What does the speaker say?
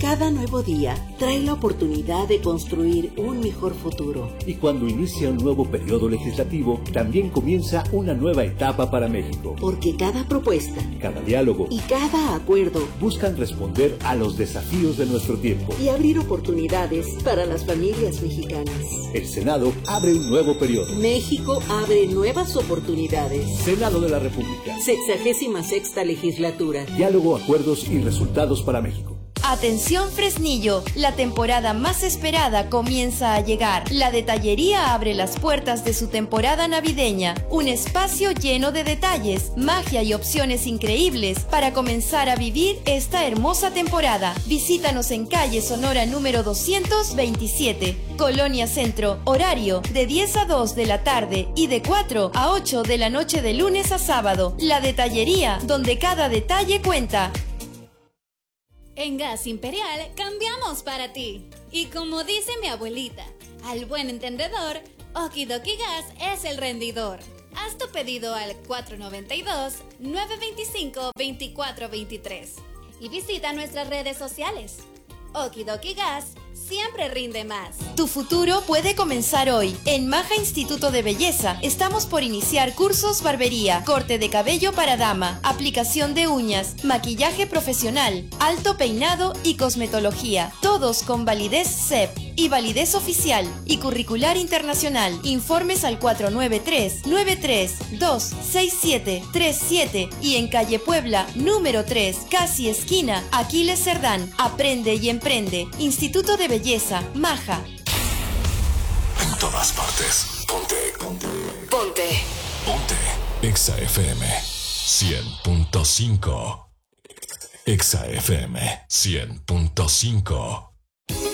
Cada nuevo día trae la oportunidad de construir un mejor futuro. Y cuando inicia un nuevo periodo legislativo, también comienza una nueva etapa para México. Porque cada propuesta, cada diálogo y cada acuerdo buscan responder a los desafíos de nuestro tiempo y abrir oportunidades para las familias mexicanas. El Senado abre un nuevo periodo. México abre nuevas oportunidades. Senado de la República. 66ª legislatura. Diálogo, acuerdos y resultados para México. Atención Fresnillo, la temporada más esperada comienza a llegar. La Detallería abre las puertas de su temporada navideña, un espacio lleno de detalles, magia y opciones increíbles para comenzar a vivir esta hermosa temporada. Visítanos en calle Sonora número 227, Colonia Centro, horario de 10 a 2 de la tarde y de 4 a 8 de la noche de lunes a sábado. La Detallería, donde cada detalle cuenta. En Gas Imperial cambiamos para ti. Y como dice mi abuelita, al buen entendedor, Okidoki Gas es el rendidor. Haz tu pedido al 492-925-2423 y visita nuestras redes sociales. Okidoki Gas siempre rinde más. Tu futuro puede comenzar hoy. En Maja Instituto de Belleza estamos por iniciar cursos barbería, corte de cabello para dama, aplicación de uñas, maquillaje profesional, alto peinado y cosmetología. Todos con validez CEP y validez oficial y curricular internacional. Informes al 493-932-6737 y en calle Puebla, número 3, casi esquina, Aquiles Cerdán. Aprende y emprende. Instituto de Belleza, Maja. En todas partes. Ponte. Exa FM 100.5. Exa FM 100.5.